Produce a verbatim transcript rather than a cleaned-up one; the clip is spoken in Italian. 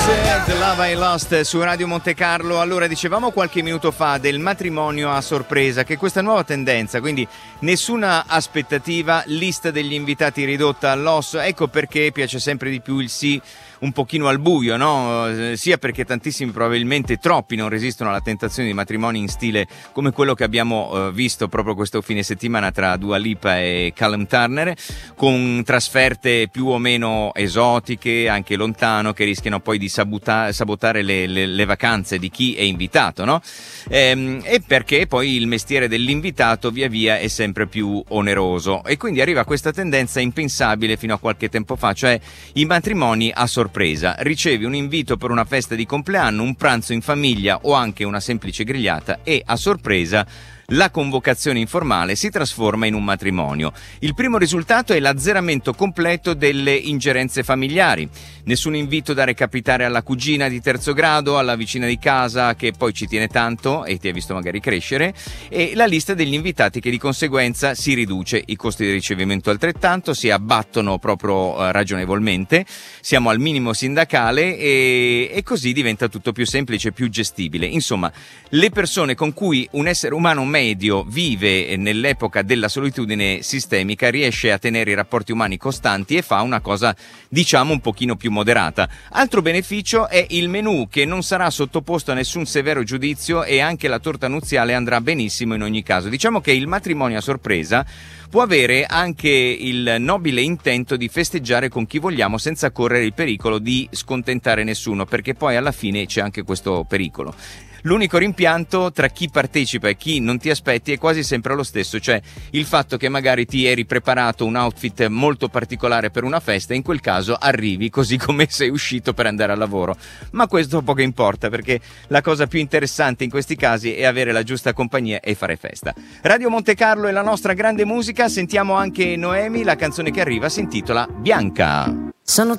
The Love I Lost su Radio Monte Carlo. Allora, dicevamo qualche minuto fa del matrimonio a sorpresa, che è questa nuova tendenza, quindi nessuna aspettativa, lista degli invitati ridotta all'osso. Ecco perché piace sempre di più il sì un pochino al buio, no? Sia perché tantissimi, probabilmente troppi, non resistono alla tentazione di matrimoni in stile come quello che abbiamo uh, visto proprio questo fine settimana tra Dua Lipa e Callum Turner, con trasferte più o meno esotiche, anche lontano, che rischiano poi di sabuta- sabotare le, le, le vacanze di chi è invitato, no? Ehm, e perché poi il mestiere dell'invitato via via è sempre più oneroso, e quindi arriva questa tendenza impensabile fino a qualche tempo fa, cioè i matrimoni a sorpresa. Ricevi un invito per una festa di compleanno, un pranzo in famiglia o anche una semplice grigliata e a sorpresa la convocazione informale si trasforma in un matrimonio. Il primo risultato è l'azzeramento completo delle ingerenze familiari. Nessun invito da recapitare alla cugina di terzo grado, alla vicina di casa che poi ci tiene tanto e ti ha visto magari crescere, e la lista degli invitati che di conseguenza si riduce. I costi di ricevimento altrettanto si abbattono proprio eh, ragionevolmente, siamo al minimo sindacale e, e così diventa tutto più semplice, più gestibile. Insomma, le persone con cui un essere umano medio vive nell'epoca della solitudine sistemica riesce a tenere i rapporti umani costanti e fa una cosa, diciamo, un pochino più moderata. Altro beneficio è il menù, che non sarà sottoposto a nessun severo giudizio, e anche la torta nuziale andrà benissimo in ogni caso. Diciamo che il matrimonio a sorpresa può avere anche il nobile intento di festeggiare con chi vogliamo senza correre il pericolo di scontentare nessuno, perché poi alla fine c'è anche questo pericolo. L'unico rimpianto tra chi partecipa e chi non ti aspetti è quasi sempre lo stesso, cioè il fatto che magari ti eri preparato un outfit molto particolare per una festa e in quel caso arrivi così come sei uscito per andare al lavoro. Ma questo poco importa, perché la cosa più interessante in questi casi è avere la giusta compagnia e fare festa. Radio Monte Carlo è la nostra grande musica, sentiamo anche Noemi, la canzone che arriva si intitola Bianca. Sono